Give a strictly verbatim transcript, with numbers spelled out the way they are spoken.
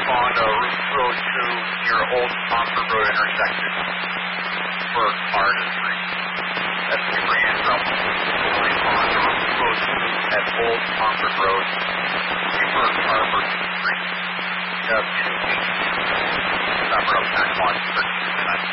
respond to Route two oh two near Old Concord Road intersection for car industry. That's Super Antrim. Respond to Route two oh two at Old Concord Road, Super Carver Street. You have two weeks. Number of time on thirteen minutes.